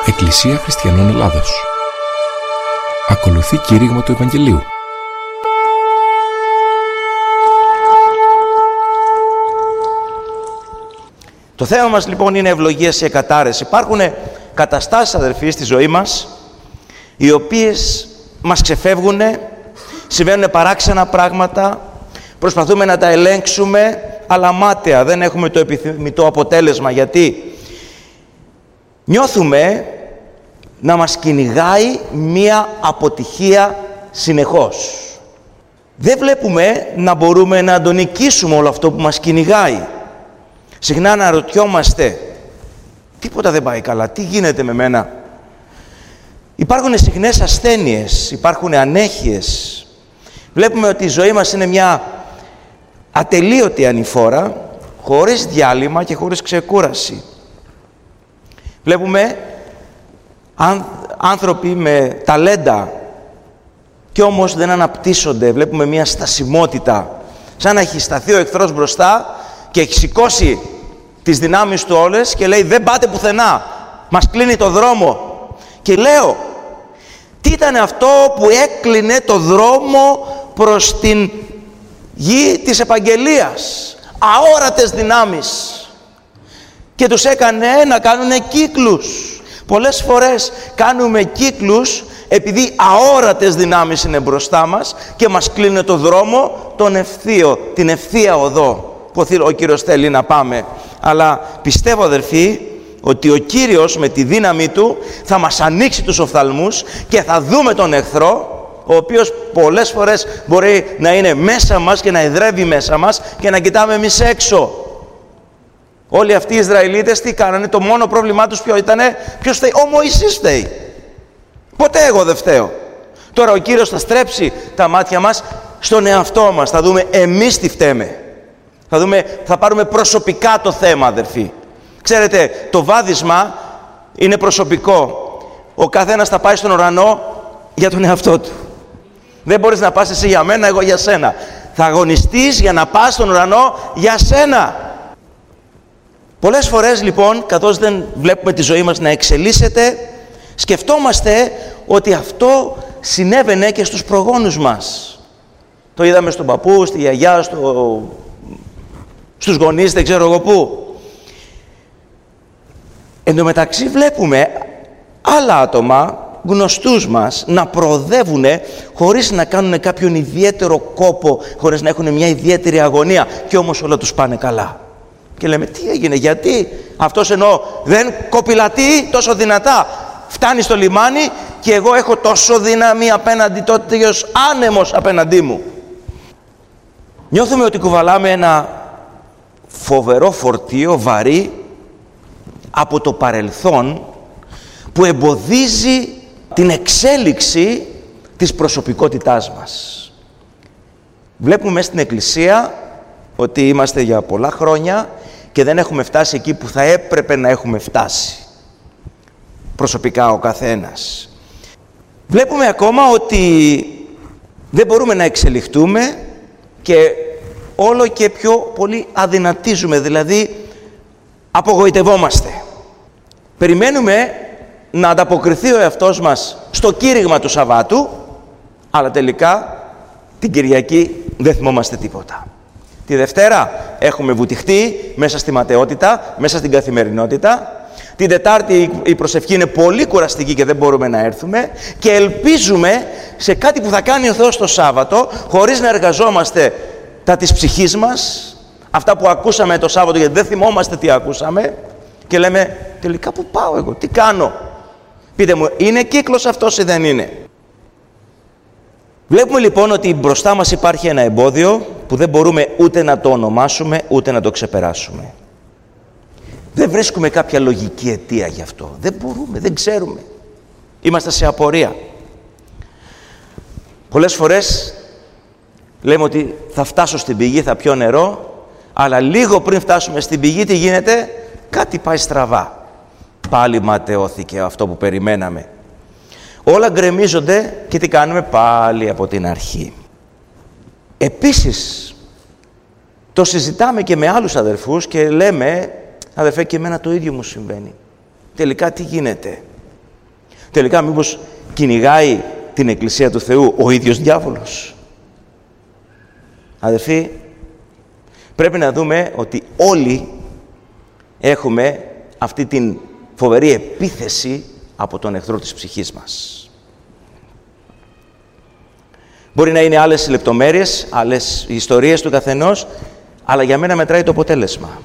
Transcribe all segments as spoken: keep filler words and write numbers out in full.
Εκκλησία Χριστιανών Ελλάδος. Ακολουθεί κήρυγμα του Ευαγγελίου. Το θέμα μας λοιπόν είναι ευλογίες και κατάρρες. Υπάρχουν καταστάσεις, αδερφοί, στη ζωή μας, οι οποίες μας ξεφεύγουν, συμβαίνουν παράξενα πράγματα, προσπαθούμε να τα ελέγξουμε, αλλά μάταια, δεν έχουμε το επιθυμητό αποτέλεσμα. Γιατί νιώθουμε να μας κυνηγάει μία αποτυχία συνεχώς. Δεν βλέπουμε να μπορούμε να το νικήσουμε όλο αυτό που μας κυνηγάει. Συχνά αναρωτιόμαστε, τίποτα δεν πάει καλά, τι γίνεται με μένα. Υπάρχουν συχνές ασθένειες, υπάρχουν ανέχειες. Βλέπουμε ότι η ζωή μας είναι μια ατελείωτη ανηφόρα, χωρίς διάλειμμα και χωρίς ξεκούραση. Βλέπουμε άνθρωποι με ταλέντα και όμως δεν αναπτύσσονται. Βλέπουμε μια στασιμότητα, σαν να έχει σταθεί ο εχθρός μπροστά και έχει σηκώσει τις δυνάμεις του όλες και λέει δεν πάτε πουθενά, μας κλείνει το δρόμο. Και λέω, τι ήταν αυτό που έκλεινε το δρόμο προς την γη της επαγγελίας? Αόρατες δυνάμεις. Και τους έκανε να κάνουν κύκλους. Πολλές φορές κάνουμε κύκλους επειδή αόρατες δυνάμεις είναι μπροστά μας και μας κλείνουν το δρόμο, τον ευθείο, την ευθεία οδό που ο Κύριος θέλει να πάμε. Αλλά πιστεύω, αδερφοί, ότι ο Κύριος με τη δύναμη Του θα μας ανοίξει τους οφθαλμούς και θα δούμε τον εχθρό, ο οποίος πολλές φορές μπορεί να είναι μέσα μας και να εδρεύει μέσα μας και να κοιτάμε εμείς έξω. Όλοι αυτοί οι Ισραηλίτες τι κάνανε? Το μόνο πρόβλημά τους ποιο ήτανε? Ποιος φταίει? Ο Μωυσής φταίει. Ποτέ εγώ δεν φταίω. Τώρα ο Κύριος θα στρέψει τα μάτια μας στον εαυτό μας. Θα δούμε εμείς τι φταίμε. Θα, δούμε, θα πάρουμε προσωπικά το θέμα, αδερφοί. Ξέρετε, το βάδισμα είναι προσωπικό. Ο καθένας θα πάει στον ουρανό για τον εαυτό του. Δεν μπορείς να πας εσύ για μένα, εγώ για σένα. Θα αγωνιστείς για να πας στον ουρανό για σένα. Πολλές φορές λοιπόν, καθώς δεν βλέπουμε τη ζωή μας να εξελίσσεται, σκεφτόμαστε ότι αυτό συνέβαινε και στους προγόνους μας. Το είδαμε στον παππού, στη γιαγιά, στο... στους γονείς, δεν ξέρω εγώ πού. Εν τω μεταξύ βλέπουμε άλλα άτομα, γνωστούς μας, να προοδεύουν χωρίς να κάνουν κάποιον ιδιαίτερο κόπο, χωρίς να έχουν μια ιδιαίτερη αγωνία, και όμως όλα τους πάνε καλά. Και λέμε, τι έγινε, γιατί αυτός ενώ δεν κοπηλατεί τόσο δυνατά, φτάνει στο λιμάνι και εγώ έχω τόσο δύναμη απέναντι, τότε ως άνεμος απέναντί μου. Νιώθουμε ότι κουβαλάμε ένα φοβερό φορτίο, βαρύ, από το παρελθόν, που εμποδίζει την εξέλιξη της προσωπικότητάς μας. Βλέπουμε μέσα στην Εκκλησία ότι είμαστε για πολλά χρόνια και δεν έχουμε φτάσει εκεί που θα έπρεπε να έχουμε φτάσει. Προσωπικά ο καθένας. Βλέπουμε ακόμα ότι δεν μπορούμε να εξελιχτούμε και όλο και πιο πολύ αδυνατίζουμε, δηλαδή απογοητευόμαστε. Περιμένουμε να ανταποκριθεί ο εαυτός μας στο κήρυγμα του Σαββάτου, αλλά τελικά την Κυριακή δεν θυμόμαστε τίποτα. Τη Δευτέρα έχουμε βουτυχτεί μέσα στη ματαιότητα, μέσα στην καθημερινότητα. Την Τετάρτη η προσευχή είναι πολύ κουραστική και δεν μπορούμε να έρθουμε και ελπίζουμε σε κάτι που θα κάνει ο Θεός το Σάββατο, χωρίς να εργαζόμαστε τα της ψυχής μας, αυτά που ακούσαμε το Σάββατο, γιατί δεν θυμόμαστε τι ακούσαμε, και λέμε τελικά πού πάω εγώ, τι κάνω? Πείτε μου, είναι κύκλος αυτός ή δεν είναι? Βλέπουμε λοιπόν ότι μπροστά μας υπάρχει ένα εμπόδιο που δεν μπορούμε ούτε να το ονομάσουμε ούτε να το ξεπεράσουμε. Δεν βρίσκουμε κάποια λογική αιτία γι' αυτό. Δεν μπορούμε, δεν ξέρουμε. Είμαστε σε απορία. Πολλές φορές λέμε ότι θα φτάσω στην πηγή, θα πιω νερό, αλλά λίγο πριν φτάσουμε στην πηγή τι γίνεται? Κάτι πάει στραβά. Πάλι ματαιώθηκε αυτό που περιμέναμε. Όλα γκρεμίζονται και τι κάνουμε? Πάλι από την αρχή. Επίσης, το συζητάμε και με άλλους αδερφούς και λέμε, αδερφέ, και εμένα το ίδιο μου συμβαίνει. Τελικά τι γίνεται? τελικά μήπως κυνηγάει την Εκκλησία του Θεού ο ίδιος διάβολος? Αδελφοί, πρέπει να δούμε ότι όλοι έχουμε αυτή την φοβερή επίθεση από τον εχθρό της ψυχής μας. Μπορεί να είναι άλλες λεπτομέρειες, άλλες ιστορίες του καθενός, αλλά για μένα μετράει το αποτέλεσμα.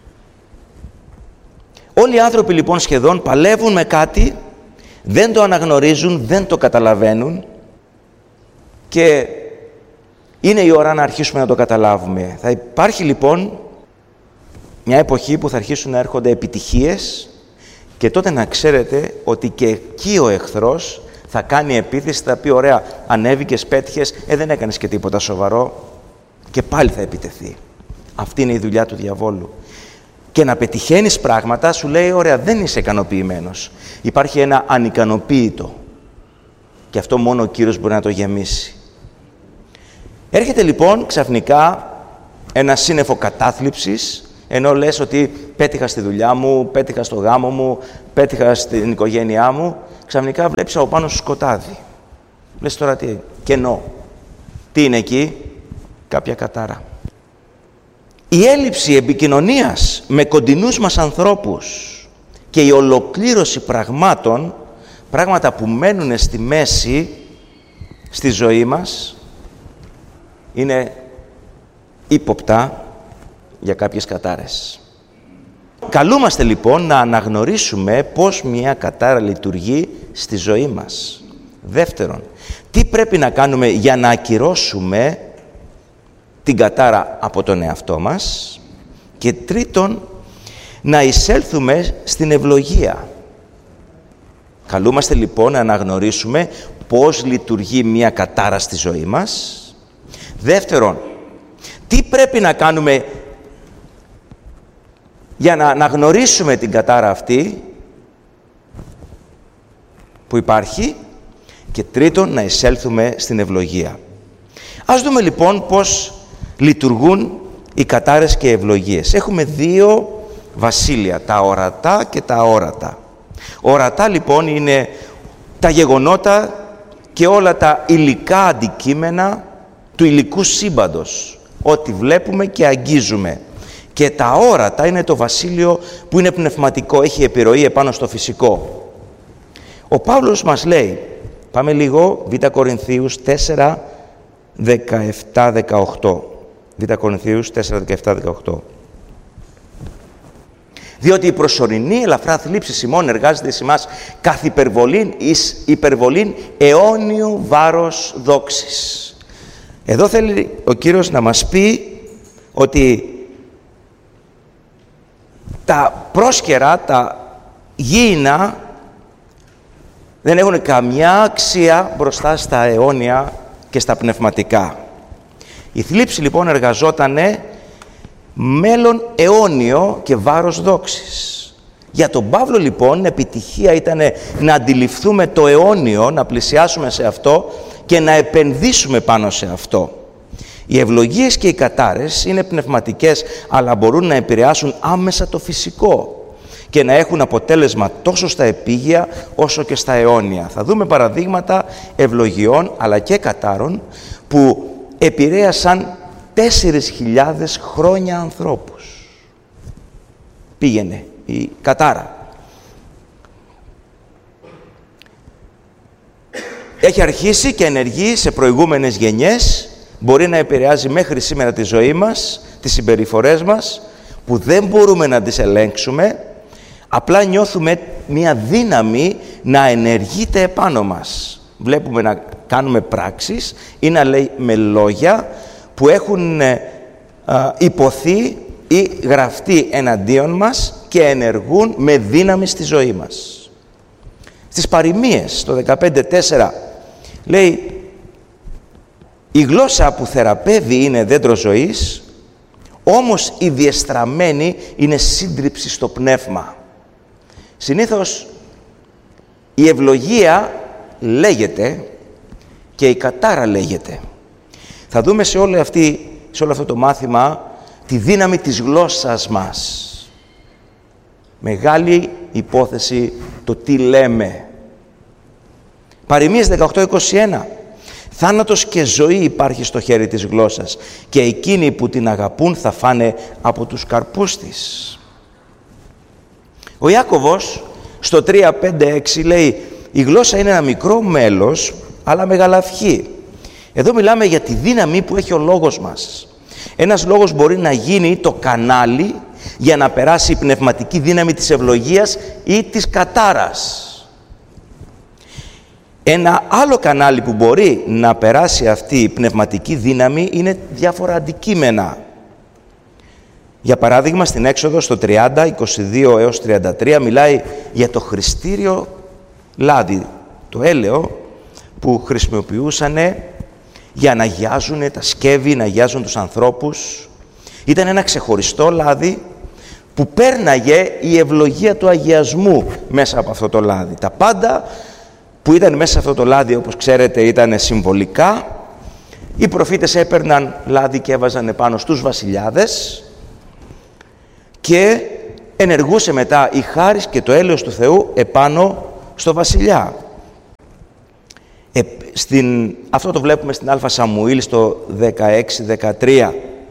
Όλοι οι άνθρωποι λοιπόν σχεδόν παλεύουν με κάτι, δεν το αναγνωρίζουν, δεν το καταλαβαίνουν και είναι η ώρα να αρχίσουμε να το καταλάβουμε. Θα υπάρχει λοιπόν μια εποχή που θα αρχίσουν να έρχονται επιτυχίες και τότε να ξέρετε ότι και εκεί ο εχθρός θα κάνει επίθεση, θα πει ωραία, ανέβηκες, πέτυχες, ε, δεν έκανες και τίποτα σοβαρό και πάλι θα επιτεθεί. Αυτή είναι η δουλειά του διαβόλου. Και να πετυχαίνεις πράγματα, σου λέει, ωραία, δεν είσαι ικανοποιημένος. Υπάρχει ένα ανικανοποίητο. Και αυτό μόνο ο Κύριος μπορεί να το γεμίσει. Έρχεται λοιπόν ξαφνικά ένα σύννεφο κατάθλιψης, ενώ λες ότι πέτυχα στη δουλειά μου, πέτυχα στο γάμο μου, πέτυχα στην οικογένειά μου, ξαφνικά βλέπεις από πάνω σου σκοτάδι. Λες τώρα τι, κενό. Τι είναι εκεί? Κάποια κατάρα. Η έλλειψη επικοινωνίας με κοντινούς μας ανθρώπους και η ολοκλήρωση πραγμάτων, πράγματα που μένουν στη μέση στη ζωή μας, είναι ύποπτα για κάποιες κατάρες. Καλούμαστε λοιπόν να αναγνωρίσουμε πώς μια κατάρα λειτουργεί στη ζωή μας. Δεύτερον, τι πρέπει να κάνουμε για να ακυρώσουμε την κατάρα από τον εαυτό μας. Και τρίτον, να εισέλθουμε στην ευλογία. Καλούμαστε λοιπόν να αναγνωρίσουμε πώς λειτουργεί μια κατάρα στη ζωή μας. Δεύτερον, τι πρέπει να κάνουμε για να αναγνωρίσουμε την κατάρα αυτή που υπάρχει. Και τρίτον, να εισέλθουμε στην ευλογία. Ας δούμε λοιπόν πώς λειτουργούν οι κατάρες και οι ευλογίες. Έχουμε δύο βασίλεια, τα ορατά και τα αόρατα. Ορατά λοιπόν είναι τα γεγονότα και όλα τα υλικά αντικείμενα του υλικού σύμπαντος, ό,τι βλέπουμε και αγγίζουμε. Και τα αόρατα είναι το βασίλειο που είναι πνευματικό, έχει επιρροή επάνω στο φυσικό. Ο Παύλος μας λέει, πάμε λίγο, Β' Κορινθίους τέσσερα, δεκαεπτά, δεκαοκτώ. Β' Κορινθίους τέσσερα, δεκαεπτά, δεκαοκτώ. Διότι η προσωρινή ελαφρά θλίψη ημών εργάζεται εις ημάς καθ' υπερβολήν εις υπερβολήν αιώνιου βάρος δόξης. Εδώ θέλει ο Κύριος να μας πει ότι τα πρόσκαιρα, τα γήινα δεν έχουν καμιά αξία μπροστά στα αιώνια και στα πνευματικά. Η θλίψη λοιπόν εργαζότανε μέλλον αιώνιο και βάρος δόξης. Για τον Παύλο λοιπόν επιτυχία ήταν να αντιληφθούμε το αιώνιο, να πλησιάσουμε σε αυτό και να επενδύσουμε πάνω σε αυτό. Οι ευλογίες και οι κατάρες είναι πνευματικές, αλλά μπορούν να επηρεάσουν άμεσα το φυσικό και να έχουν αποτέλεσμα τόσο στα επίγεια όσο και στα αιώνια. Θα δούμε παραδείγματα ευλογιών αλλά και κατάρων που επηρέασαν τέσσερις χιλιάδες χρόνια ανθρώπους. Πήγαινε η κατάρα. Έχει αρχίσει και ενεργεί σε προηγούμενες γενιές, μπορεί να επηρεάζει μέχρι σήμερα τη ζωή μας, τις συμπεριφορές μας, που δεν μπορούμε να τις ελέγξουμε, απλά νιώθουμε μια δύναμη να ενεργείται επάνω μας. Βλέπουμε να κάνουμε πράξεις ή να λέει με λόγια που έχουν α, υποθεί ή γραφτεί εναντίον μας και ενεργούν με δύναμη στη ζωή μας. Στις παροιμίες, το δεκαπέντε τέσσερα, λέει «Η γλώσσα που θεραπεύει είναι δέντρο ζωής, όμως η διεστραμμένη είναι σύντριψη στο πνεύμα». Συνήθως η ευλογία λέγεται και η κατάρα λέγεται. Θα δούμε σε όλο, αυτή, σε όλο αυτό το μάθημα τη δύναμη της γλώσσας μας. Μεγάλη υπόθεση το τι λέμε. Παροιμίες δεκαοκτώ είκοσι ένα. Θάνατος και ζωή υπάρχει στο χέρι της γλώσσας και εκείνοι που την αγαπούν θα φάνε από τους καρπούς της. Ο Ιάκωβος στο τρία πέντε έξι λέει η γλώσσα είναι ένα μικρό μέλος αλλά μεγαλαυχεί. Εδώ μιλάμε για τη δύναμη που έχει ο λόγος μας. Ένας λόγος μπορεί να γίνει το κανάλι για να περάσει η πνευματική δύναμη της ευλογίας ή της κατάρας. Ένα άλλο κανάλι που μπορεί να περάσει αυτή η πνευματική δύναμη είναι διάφορα αντικείμενα. Για παράδειγμα, στην Έξοδο στο τριάντα, είκοσι δύο έως τριάντα τρία μιλάει για το χρηστήριο λάδι, το έλαιο που χρησιμοποιούσαν για να αγιάζουν τα σκεύη, να αγιάζουν τους ανθρώπους. Ήταν ένα ξεχωριστό λάδι που πέρναγε η ευλογία του αγιασμού μέσα από αυτό το λάδι. Τα πάντα που ήταν μέσα σε αυτό το λάδι, όπως ξέρετε, ήταν συμβολικά. Οι προφήτες έπαιρναν λάδι και έβαζαν επάνω στους βασιλιάδες και ενεργούσε μετά η χάρις και το έλεος του Θεού επάνω στο βασιλιά. Ε, στην, αυτό το βλέπουμε στην Α Σαμουήλ στο δεκαέξι δεκατρία.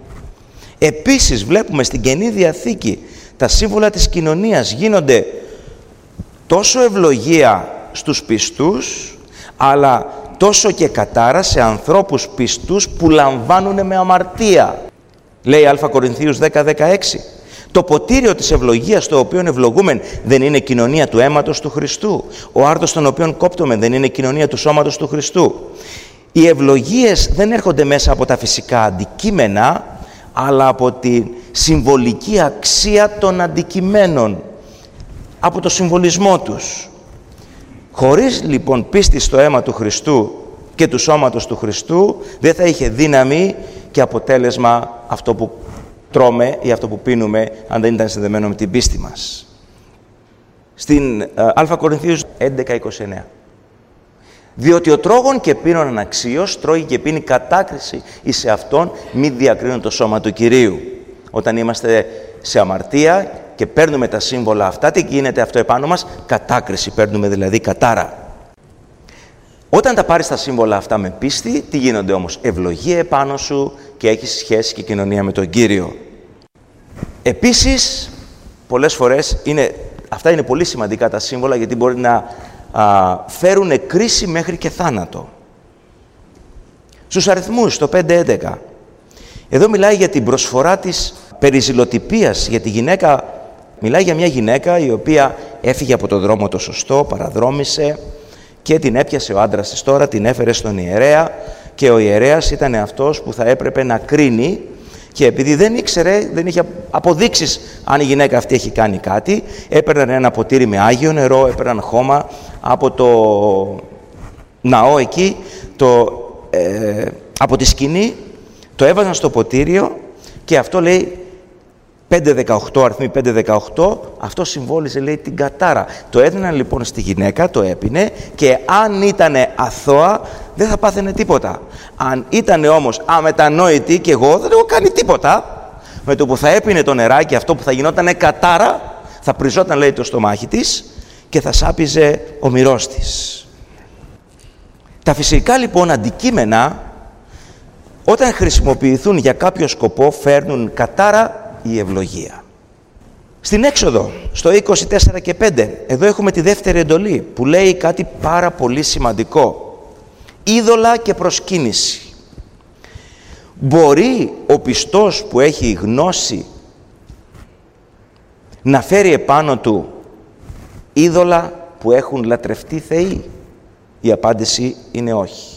Επίσης βλέπουμε στην Καινή Διαθήκη τα σύμβολα της κοινωνίας γίνονται τόσο ευλογία στους πιστούς, αλλά τόσο και κατάρα σε ανθρώπους πιστούς που λαμβάνουν με αμαρτία. Λέει Α Κορινθίους δέκα δεκαέξι. Το ποτήριο της ευλογίας το οποίο ευλογούμεν δεν είναι κοινωνία του αίματος του Χριστού. Ο άρτος τον οποίον κόπτομεν δεν είναι κοινωνία του σώματος του Χριστού. Οι ευλογίες δεν έρχονται μέσα από τα φυσικά αντικείμενα, αλλά από τη συμβολική αξία των αντικειμένων, από το συμβολισμό τους. Χωρίς λοιπόν πίστη στο αίμα του Χριστού και του σώματος του Χριστού, δεν θα είχε δύναμη και αποτέλεσμα αυτό που τρώμε ή αυτό που πίνουμε, αν δεν ήταν συνδεμένο με την πίστη μας. Στην Α Κορινθίους έντεκα είκοσι εννέα. Διότι ο τρώγων και πίνων αναξίως τρώγει και πίνει κατάκριση εις σε αυτόν, μη διακρίνουν το σώμα του Κυρίου. Όταν είμαστε σε αμαρτία και παίρνουμε τα σύμβολα αυτά, τι γίνεται αυτό επάνω μας? Κατάκριση, παίρνουμε δηλαδή κατάρα. Όταν τα πάρεις τα σύμβολα αυτά με πίστη, τι γίνονται όμως? Ευλογία επάνω σου και έχεις σχέση και κοινωνία με τον Κύριο. Επίσης, πολλές φορές, είναι, αυτά είναι πολύ σημαντικά τα σύμβολα, γιατί μπορεί να α, φέρουν κρίση μέχρι και θάνατο. Στους αριθμούς, στο πέντε έντεκα, εδώ μιλάει για την προσφορά της περιζηλοτυπίας για τη γυναίκα. Μιλάει για μια γυναίκα η οποία έφυγε από το δρόμο το σωστό, παραδρόμησε και την έπιασε ο άντρας της τώρα, την έφερε στον ιερέα και ο ιερέας ήταν αυτός που θα έπρεπε να κρίνει, και επειδή δεν ήξερε, δεν είχε αποδείξεις αν η γυναίκα αυτή έχει κάνει κάτι, έπαιρναν ένα ποτήρι με άγιο νερό, έπαιρναν χώμα από το ναό εκεί, το, ε, από τη σκηνή, το έβαζαν στο ποτήριο και αυτό λέει πέντε δεκαοκτώ, αριθμοί πέντε δεκαοκτώ, αυτό συμβόλιζε, λέει, την κατάρα. Το έδιναν λοιπόν στη γυναίκα, το έπινε και αν ήταν αθώα δεν θα πάθαινε τίποτα. Αν ήταν όμως αμετανόητη και εγώ δεν έχω κάνει τίποτα, με το που θα έπινε το νεράκι αυτό που θα γινότανε κατάρα, θα πριζόταν, λέει, το στομάχι της και θα σάπιζε ο μυρός της. Τα φυσικά λοιπόν αντικείμενα, όταν χρησιμοποιηθούν για κάποιο σκοπό, φέρνουν κατάρα η ευλογία. Στην Έξοδο, στο είκοσι τέσσερα και πέντε, εδώ έχουμε τη δεύτερη εντολή που λέει κάτι πάρα πολύ σημαντικό. Είδωλα και προσκύνηση. Μπορεί ο πιστός που έχει γνώση να φέρει επάνω του είδωλα που έχουν λατρευτεί θεοί? Η απάντηση είναι όχι.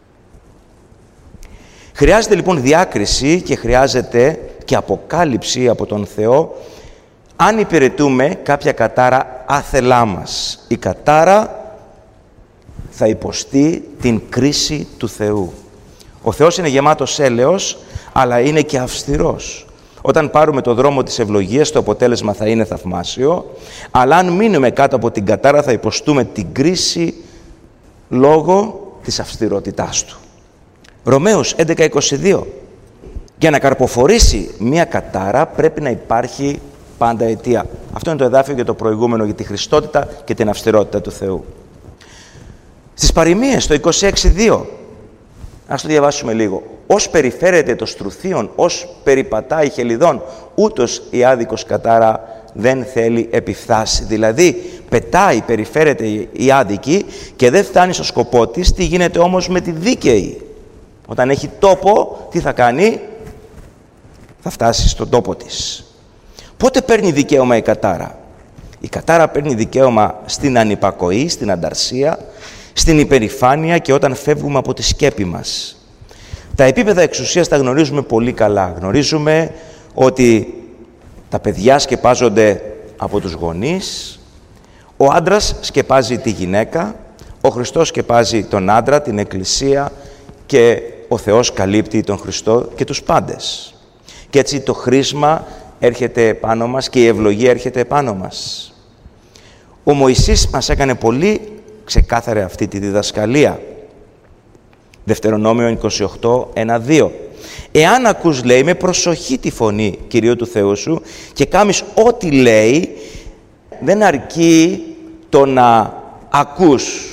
Χρειάζεται λοιπόν διάκριση και χρειάζεται και αποκάλυψη από τον Θεό αν υπηρετούμε κάποια κατάρα άθελά μας. Η κατάρα θα υποστεί την κρίση του Θεού. Ο Θεός είναι γεμάτος έλεος, αλλά είναι και αυστηρός. Όταν πάρουμε το δρόμο της ευλογίας, το αποτέλεσμα θα είναι θαυμάσιο, αλλά αν μείνουμε κάτω από την κατάρα θα υποστούμε την κρίση λόγω της αυστηρότητάς του. Ρωμαίους έντεκα είκοσι δύο. Για να καρποφορήσει μία κατάρα πρέπει να υπάρχει πάντα αιτία. Αυτό είναι το εδάφιο για το προηγούμενο, για τη χρηστότητα και την αυστηρότητα του Θεού. Στις παροιμίες, το είκοσι έξι δύο. Ας το διαβάσουμε λίγο. «Ως περιφέρεται το στρουθίον, ως περιπατάει χελιδόν, ούτως η άδικος κατάρα δεν θέλει επιφθάσει». Δηλαδή, πετάει, περιφέρεται η άδικη και δεν φτάνει στο σκοπό της. Τι γίνεται όμως με τη δίκαιη? Όταν έχει τόπο, τι θα κάνει? Θα φτάσει στον τόπο της. Πότε παίρνει δικαίωμα η κατάρα? Η κατάρα παίρνει δικαίωμα στην ανυπακοή, στην ανταρσία, στην υπερηφάνεια και όταν φεύγουμε από τη σκέπη μας. Τα επίπεδα εξουσίας τα γνωρίζουμε πολύ καλά. Γνωρίζουμε ότι τα παιδιά σκεπάζονται από τους γονείς, ο άντρας σκεπάζει τη γυναίκα, ο Χριστός σκεπάζει τον άντρα, την Εκκλησία και ο Θεός καλύπτει τον Χριστό και τους πάντες. Και έτσι το χρήσμα έρχεται επάνω μας και η ευλογία έρχεται επάνω μας. Ο Μωυσής μας έκανε πολύ ξεκάθαρη αυτή τη διδασκαλία. Δευτερονόμιο είκοσι οκτώ, ένα δύο. «Εάν ακούς, λέει, με προσοχή τη φωνή Κυρίου του Θεού σου και κάμεις ό,τι λέει», δεν αρκεί το να ακούς.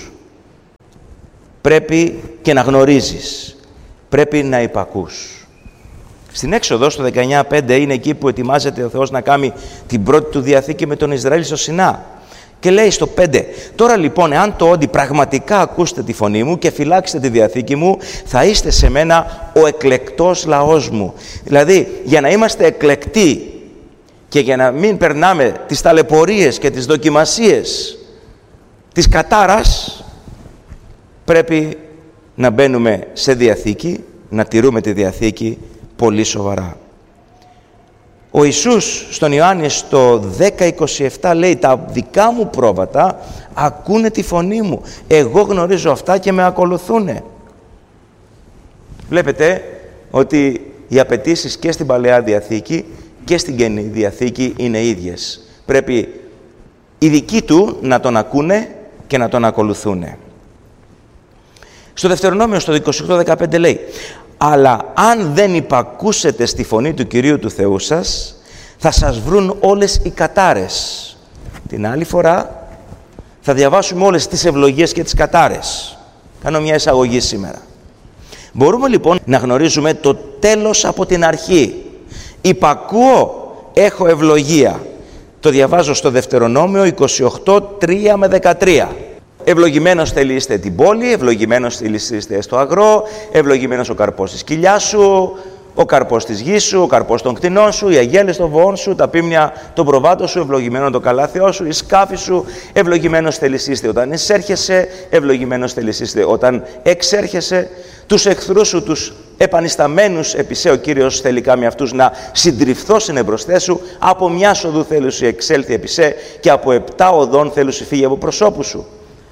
Πρέπει και να γνωρίζεις. Πρέπει να υπακούς. Στην Έξοδο, στο δεκαεννιά πέντε, είναι εκεί που ετοιμάζεται ο Θεός να κάνει την πρώτη του Διαθήκη με τον Ισραήλ στο Σινά. Και λέει στο πέντε, «Τώρα λοιπόν, εάν το όντι πραγματικά ακούσετε τη φωνή μου και φυλάξετε τη Διαθήκη μου, θα είστε σε μένα ο εκλεκτός λαός μου». Δηλαδή, για να είμαστε εκλεκτοί και για να μην περνάμε τις ταλαιπωρίες και τις δοκιμασίες της κατάρας, πρέπει να μπαίνουμε σε Διαθήκη, να τηρούμε τη Διαθήκη πολύ σοβαρά. Ο Ιησούς στον Ιωάννη στο δέκα είκοσι επτά λέει, «Τα δικά μου πρόβατα ακούνε τη φωνή μου. Εγώ γνωρίζω αυτά και με ακολουθούνε». Βλέπετε ότι οι απαιτήσεις και στην Παλαιά Διαθήκη και στην Καινή Διαθήκη είναι ίδιες. Πρέπει οι δικοί του να τον ακούνε και να τον ακολουθούνε. Στο Δευτερονόμιο, στο είκοσι οκτώ δεκαπέντε λέει, «Αλλά αν δεν υπακούσετε στη φωνή του Κυρίου του Θεού σας, θα σας βρουν όλες οι κατάρες». Την άλλη φορά θα διαβάσουμε όλες τις ευλογίες και τις κατάρες. Κάνω μια εισαγωγή σήμερα. Μπορούμε λοιπόν να γνωρίζουμε το τέλος από την αρχή. Υπακούω, έχω ευλογία. Το διαβάζω στο Δευτερονόμιο είκοσι οκτώ, τρία με δεκατρία. Ευλογημένος θέλει είστε την πόλη, ευλογημένος θέλει είστε στο αγρό, ευλογημένος ο καρπός της κοιλιάς σου, ο καρπός της γης σου, ο καρπός των κτηνών σου, οι αγέλες των βοών σου, τα πίμνια των προβάτων σου, ευλογημένο το καλάθιό σου, η σκάφη σου, ευλογημένος θέλει είστε όταν εισέρχεσαι, ευλογημένος θέλει είστε όταν εξέρχεσαι, τους εχθρούς σου, τους επανισταμένους επισέ, ο Κύριος θέλει κάμοι αυτούς να συντριφθώσουν εμπροσθέ σου, από μια οδού θέλει σου εξέλθει επισέ και από επτά οδών θέλει σου φύγει από προσώπου σου.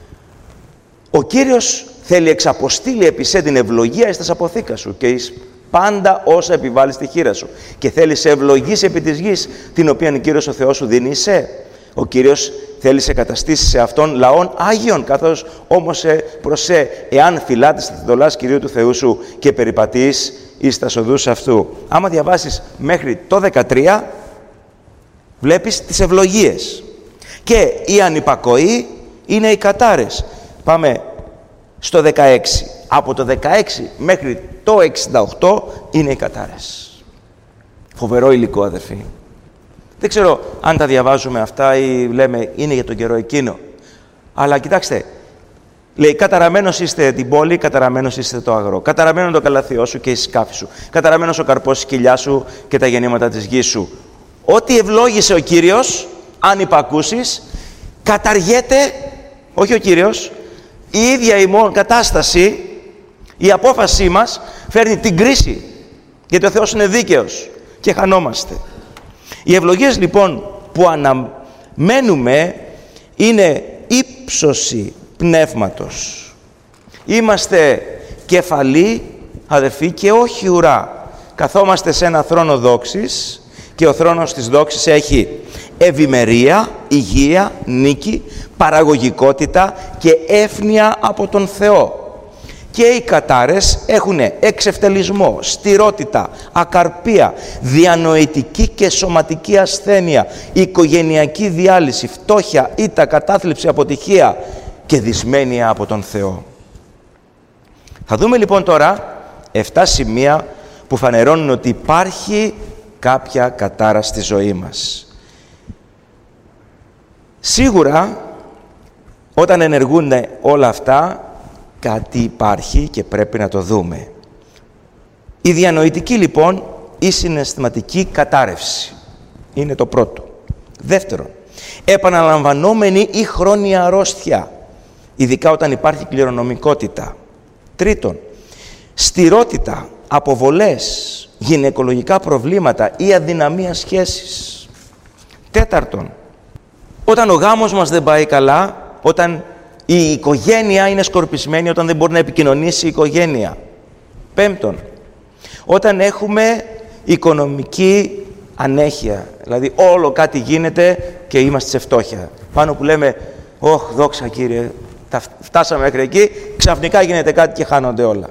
Ο Κύριος θέλει εξαποστείλει επισέ την ευλογία εις τας αποθήκα σου και εις πάντα όσα επιβάλλει στη χείρα σου και θέλει σε ευλογήσει επί της γης την οποία ο Κύριος ο Θεός σου δίνει σε. Ο Κύριος θέλει σε καταστήσει σε αυτόν λαών Άγιον, καθώς όμως σε προσέ, εάν φυλάτεις τη δολάς Κυρίου του Θεού σου και περιπατείς εις τας οδούς αυτού. Άμα διαβάσεις μέχρι το δεκατρία, βλέπεις τις ευλογίες. Και η ανυπακοή είναι οι κατάρες. Πάμε στο δεκαέξι. Από το δεκαέξι μέχρι το εξήντα οκτώ είναι οι κατάρες. Φοβερό υλικό, αδερφοί. Δεν ξέρω αν τα διαβάζουμε αυτά ή λέμε είναι για τον καιρό εκείνο. Αλλά κοιτάξτε, λέει καταραμένος είστε την πόλη, καταραμένος είστε το αγρό. Καταραμένο το καλαθιό σου και η σκάφη σου. Καταραμένος ο καρπός της κοιλιάς σου και τα γεννήματα της γης σου. Ό,τι ευλόγησε ο Κύριος, αν υπακούσεις, καταργέται, όχι ο Κύριος, η ίδια η κατάσταση, η απόφασή μας φέρνει την κρίση. Γιατί ο Θεός είναι δίκαιος και χανόμαστε. Οι ευλογίες λοιπόν που αναμένουμε είναι ύψωση πνεύματος. Είμαστε κεφαλή, αδερφοί, και όχι ουρά. Καθόμαστε σε ένα θρόνο δόξης και ο θρόνος της δόξης έχει ευημερία, υγεία, νίκη, παραγωγικότητα και εύνοια από τον Θεό. Και οι κατάρες έχουν εξευτελισμό, στηρότητα, ακαρπία, διανοητική και σωματική ασθένεια, οικογενειακή διάλυση, φτώχεια, ήττα, κατάθλιψη, αποτυχία, και δυσμένεια από τον Θεό. Θα δούμε λοιπόν τώρα εφτά σημεία που φανερώνουν ότι υπάρχει κάποια κατάρα στη ζωή μας. Σίγουρα όταν ενεργούν όλα αυτά, κάτι υπάρχει και πρέπει να το δούμε. Η διανοητική λοιπόν ή συναισθηματική κατάρρευση είναι το πρώτο. Δεύτερον, επαναλαμβανόμενη ή χρόνια αρρώστια, ειδικά όταν υπάρχει κληρονομικότητα. Τρίτον, στηρότητα, αποβολές, γυναικολογικά προβλήματα ή αδυναμία σχέσης. Τέταρτον, όταν ο γάμος μας δεν πάει καλά, όταν η οικογένεια είναι σκορπισμένη, όταν δεν μπορεί να επικοινωνήσει η οικογένεια. Πέμπτον, όταν έχουμε οικονομική ανέχεια, δηλαδή όλο κάτι γίνεται και είμαστε σε φτώχεια. Πάνω που λέμε, όχ, δόξα Κύριε, τα φτάσαμε μέχρι εκεί, ξαφνικά γίνεται κάτι και χάνονται όλα.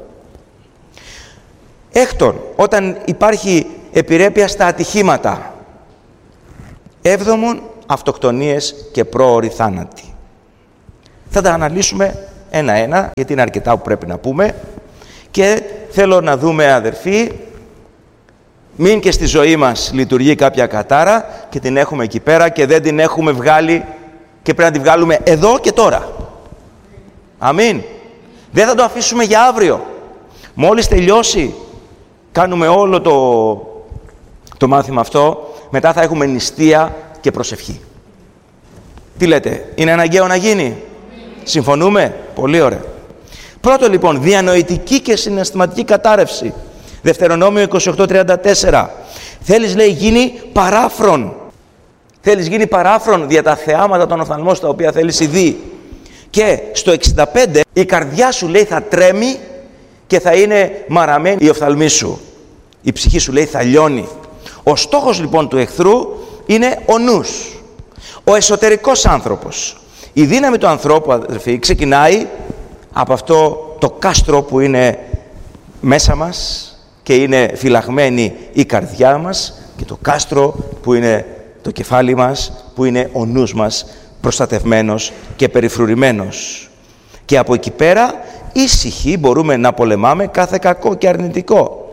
Έκτον, όταν υπάρχει επιρρέπεια στα ατυχήματα. Έβδομον, αυτοκτονίες και πρόωροι θάνατοι. Θα τα αναλύσουμε ένα-ένα, γιατί είναι αρκετά που πρέπει να πούμε, και θέλω να δούμε, αδερφοί, μην και στη ζωή μας λειτουργεί κάποια κατάρα και την έχουμε εκεί πέρα και δεν την έχουμε βγάλει και πρέπει να την βγάλουμε εδώ και τώρα. Αμήν. Δεν θα το αφήσουμε για αύριο. Μόλις τελειώσει, κάνουμε όλο το, το μάθημα αυτό, μετά θα έχουμε νηστεία και προσευχή. Τι λέτε, είναι αναγκαίο να γίνει? Συμφωνούμε? Πολύ ωραία. Πρώτο λοιπόν, διανοητική και συναισθηματική κατάρρευση. Δευτερονόμιο είκοσι οκτώ τριάντα τέσσερα. Θέλεις, λέει, γίνει παράφρον. Θέλεις γίνει παράφρον δια τα θεάματα των οφθαλμών στα οποία θέλεις ειδεί. Και στο εξήντα πέντε η καρδιά σου, λέει, θα τρέμει και θα είναι μαραμένη η οφθαλμή σου. Η ψυχή σου, λέει, θα λιώνει. Ο στόχος λοιπόν του εχθρού είναι ο νους. Ο εσωτερικός άνθρωπος. Η δύναμη του ανθρώπου, αδελφοί, ξεκινάει από αυτό το κάστρο που είναι μέσα μας και είναι φυλαγμένη η καρδιά μας, και το κάστρο που είναι το κεφάλι μας, που είναι ο νους μας προστατευμένος και περιφρουρημένος. Και από εκεί πέρα ήσυχοι μπορούμε να πολεμάμε κάθε κακό και αρνητικό.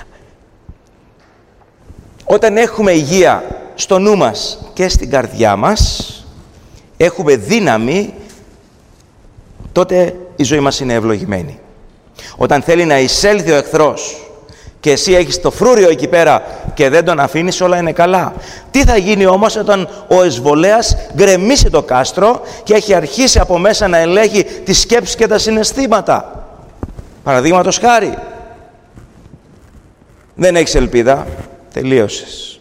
Όταν έχουμε υγεία στο νου μας και στην καρδιά μας, έχουμε δύναμη, τότε η ζωή μας είναι ευλογημένη. Όταν θέλει να εισέλθει ο εχθρός και εσύ έχεις το φρούριο εκεί πέρα και δεν τον αφήνεις, όλα είναι καλά. Τι θα γίνει όμως όταν ο εισβολέας γκρεμίσει το κάστρο και έχει αρχίσει από μέσα να ελέγχει τις σκέψεις και τα συναισθήματα? Παραδείγματος χάρη, δεν έχεις ελπίδα, τελείωσες.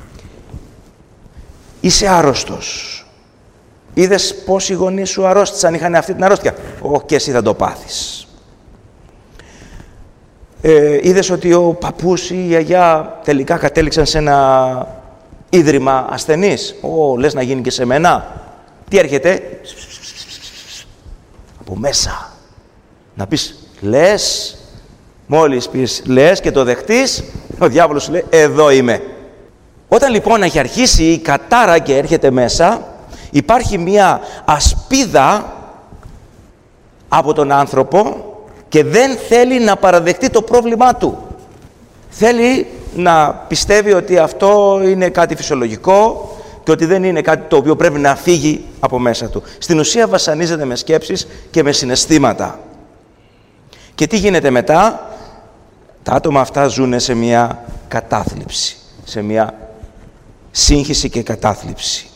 Είσαι άρρωστος. Είδες πώς οι γονείς σου αρρώστησαν, είχαν αυτή την αρρώστια. Όχι, και εσύ θα το πάθεις. Ε, είδες ότι ο παππούς ή η γιαγιά τελικά κατέληξαν σε ένα ίδρυμα ασθενής. Ω, λες να γίνει και σε μένα. Τι έρχεται? Από μέσα. Να πεις, λες. Μόλις πεις λες και το δεχτείς, ο διάβολος σου λέει, εδώ είμαι. Όταν λοιπόν έχει αρχίσει η κατάρα και έρχεται μέσα, υπάρχει μία ασπίδα από τον άνθρωπο και δεν θέλει να παραδεχτεί το πρόβλημά του. Θέλει να πιστεύει ότι αυτό είναι κάτι φυσιολογικό και ότι δεν είναι κάτι το οποίο πρέπει να φύγει από μέσα του. Στην ουσία βασανίζεται με σκέψεις και με συναισθήματα. Και τι γίνεται μετά? Τα άτομα αυτά ζουν σε μια κατάθλιψη, σε μια σύγχυση και κατάθλιψη.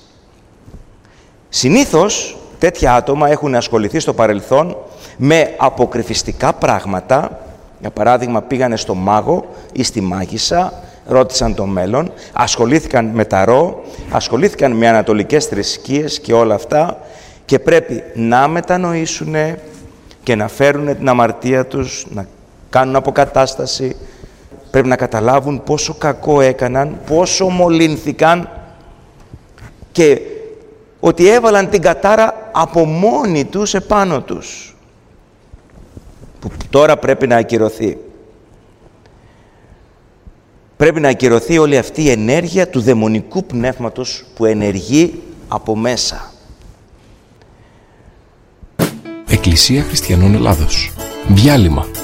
Συνήθως τέτοια άτομα έχουν ασχοληθεί στο παρελθόν με αποκρυφιστικά πράγματα. Για παράδειγμα, πήγανε στο μάγο ή στη μάγισσα, ρώτησαν το μέλλον, ασχολήθηκαν με ταρό, ασχολήθηκαν με ανατολικές θρησκείες και όλα αυτά, και πρέπει να μετανοήσουν και να φέρουν την αμαρτία τους, να κάνουν αποκατάσταση. Πρέπει να καταλάβουν πόσο κακό έκαναν, πόσο μολύνθηκαν και ότι έβαλαν την κατάρα από μόνοι τους επάνω τους, που τώρα πρέπει να ακυρωθεί. Πρέπει να ακυρωθεί όλη αυτή η ενέργεια του δαιμονικού πνεύματος που ενεργεί από μέσα. Εκκλησία Χριστιανών Ελλάδος. Διάλειμμα.